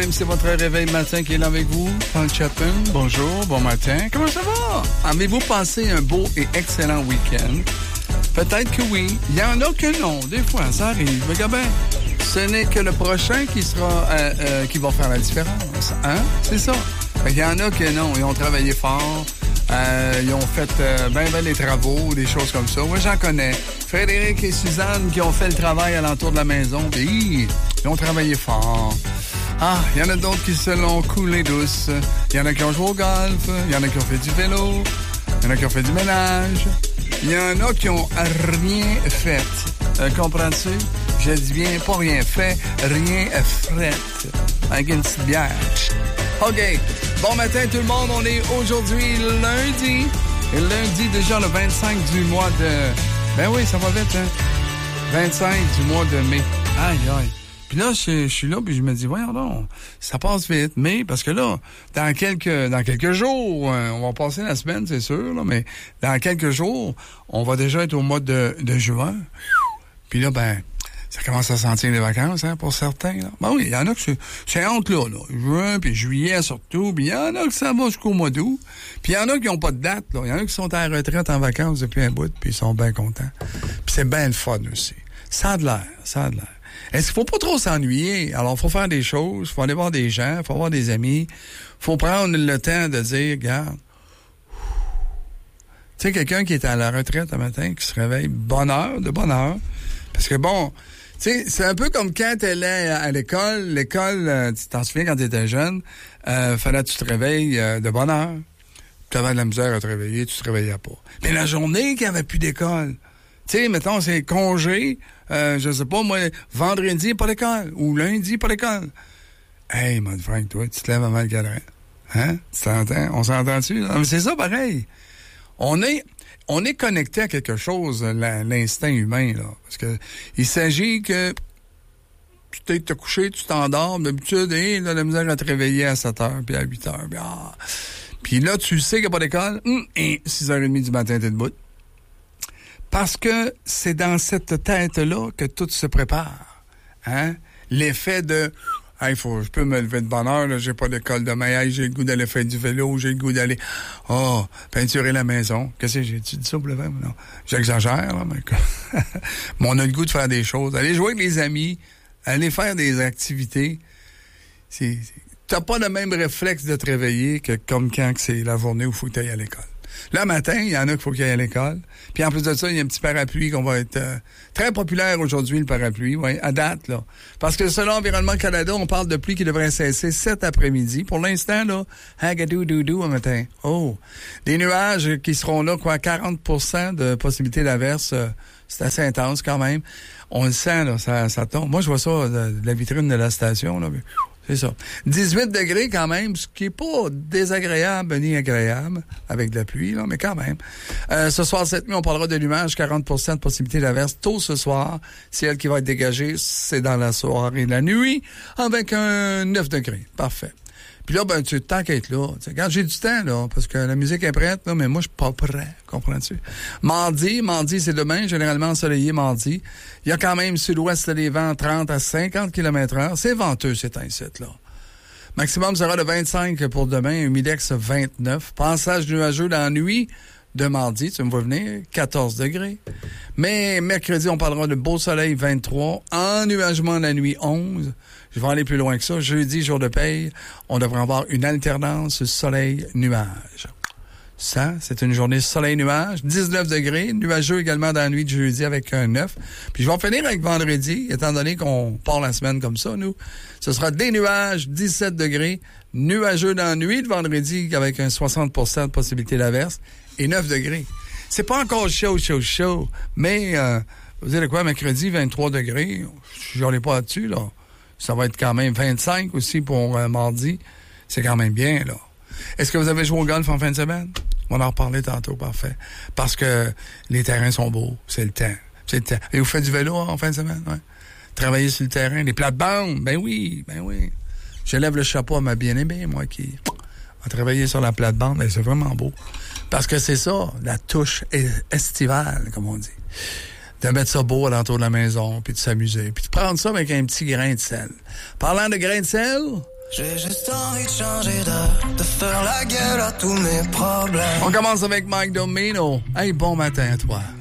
Time, c'est votre réveil matin qui est là avec vous. Paul Chapin, bonjour, bon matin. Comment ça va? Avez-vous passé un beau et excellent week-end? Peut-être que oui. Il y en a que non. Des fois, ça arrive. Mais bien, ce n'est que le prochain qui sera qui va faire la différence. Hein? C'est ça. Il y en a que non. Ils ont travaillé fort. Ils ont fait ben les travaux, des choses comme ça. Moi, j'en connais. Frédéric et Suzanne qui ont fait le travail alentour de la maison. Puis, ils ont travaillé fort. Ah, il y en a d'autres qui se l'ont coulé douce. Il y en a qui ont joué au golf. Il y en a qui ont fait du vélo. Il y en a qui ont fait du ménage. Il y en a qui ont rien fait. Comprends-tu? Je dis bien, pas rien fait, rien fret. Avec une petite bière. OK. Bon matin tout le monde. On est aujourd'hui lundi. Et lundi déjà le 25 du mois de... Ben oui, ça va vite, hein? 25 du mois de mai. Aïe, aïe. Puis là, je suis là, puis je me dis, voyons donc, ça passe vite. Mais, parce que là, dans quelques jours, on va passer la semaine, c'est sûr, là, mais dans quelques jours, on va déjà être au mois de juin. Puis là, ben, ça commence à sentir les vacances, hein, pour certains, là. Ben oui, il y en a que c'est entre là. Juin, puis juillet surtout, puis il y en a que ça va jusqu'au mois d'août. Puis il y en a qui n'ont pas de date, là. Il y en a qui sont à la retraite en vacances depuis un bout, puis ils sont bien contents. Puis c'est bien le fun aussi. Ça a de l'air. Est-ce qu'il faut pas trop s'ennuyer? Alors, il faut faire des choses, il faut aller voir des gens, il faut avoir des amis, il faut prendre le temps de dire, regarde, tu sais, quelqu'un qui est à la retraite un matin, qui se réveille de bonne heure, parce que bon, tu sais, c'est un peu comme quand tu allais à l'école, tu t'en souviens quand tu étais jeune, fallait que tu te réveilles de bonne heure, tu avais de la misère à te réveiller, tu te réveillais pas. Mais la journée qu'il n'y avait plus d'école, tu sais, mettons, c'est congé, je sais pas, moi, vendredi, pas l'école, ou lundi, pas l'école. Hey, mon Frank, toi, tu te lèves avant le cadran. Hein? Tu t'entends? On s'entend-tu? Non, mais c'est ça, pareil. On est connecté à quelque chose, l'instinct humain, là. Parce que il s'agit que tu t'es te couché, tu t'endors, d'habitude, là, la misère à te réveiller à 7 heures, puis à 8 heures, puis là, tu sais qu'il n'y a pas d'école, et 6h30 du matin, t'es debout. Parce que c'est dans cette tête-là que tout se prépare. Hein? L'effet de hey, je peux me lever de bonne heure, là, j'ai pas d'école demain, hey, j'ai le goût d'aller faire du vélo, j'ai le goût d'aller peinturer la maison. Qu'est-ce que j'ai-tu dit ça pour le faire? Non. J'exagère, là, mais on a le goût de faire des choses. Aller jouer avec les amis, aller faire des activités. T'as pas le même réflexe de te réveiller que comme quand c'est la journée où il faut que tu ailles à l'école. Là, matin, il y en a qu'il faut qu'il aille à l'école. Puis en plus de ça, il y a un petit parapluie qu'on va être très populaire aujourd'hui, le parapluie, oui, à date, là. Parce que selon Environnement Canada, on parle de pluie qui devrait cesser cet après-midi. Pour l'instant, là, hagadou-doudou au matin. Oh! Des nuages qui seront là, 40% de possibilité d'averse. C'est assez intense quand même. On le sent, là, ça tombe. Moi, je vois ça de la vitrine de la station, là. C'est ça. 18 degrés quand même, ce qui est pas désagréable ni agréable avec de la pluie, là, mais quand même. Ce soir, cette nuit, on parlera de nuages, 40% de possibilité d'averse tôt ce soir. Ciel qui va être dégagé, c'est dans la soirée et la nuit, avec un 9 degrés. Parfait. Puis là, ben, tu t'inquiètes là. Quand j'ai du temps, là, parce que la musique est prête, là, mais moi, je suis pas prêt. Comprends-tu? Mardi, c'est demain, généralement ensoleillé mardi. Il y a quand même sud-ouest des vents 30 à 50 km/h. C'est venteux, c'est un site, là. Maximum sera de 25 pour demain, humidex 29. Passage nuageux dans la nuit de mardi, tu me vois venir, 14 degrés. Mais mercredi, on parlera de beau soleil 23, ennuagement la nuit 11. Je vais aller plus loin que ça. Jeudi, jour de paye, on devrait avoir une alternance soleil-nuage. Ça, c'est une journée soleil-nuage, 19 degrés, nuageux également dans la nuit de jeudi avec un 9. Puis je vais en finir avec vendredi, étant donné qu'on part la semaine comme ça, nous. Ce sera des nuages, 17 degrés, nuageux dans la nuit de vendredi avec un 60% de possibilité d'averse et 9 degrés. C'est pas encore chaud, mais vous savez quoi, mercredi, 23 degrés, j'en ai pas là-dessus, là. Ça va être quand même 25 aussi pour mardi. C'est quand même bien, là. Est-ce que vous avez joué au golf en fin de semaine? On va en reparler tantôt, parfait. Parce que les terrains sont beaux. C'est le temps. Et vous faites du vélo en fin de semaine? Ouais. Travailler sur le terrain, les plates-bandes? Ben oui. Je lève le chapeau à ma bien-aimée, moi, qui a travaillé sur la plate-bande. Ben, c'est vraiment beau. Parce que c'est ça, la touche estivale, comme on dit. De mettre ça beau alentour de la maison, puis de s'amuser. Puis de prendre ça avec un petit grain de sel. Parlant de grain de sel, J'ai juste envie de changer de faire la gueule à tous mes problèmes. On commence avec Mike Domino. Hey, bon matin à toi.